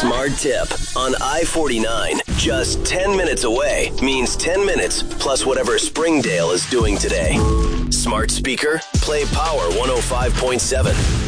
Smart tip on I-49. Just 10 minutes away means 10 minutes plus whatever Springdale is doing today. Smart speaker, play Power 105.7.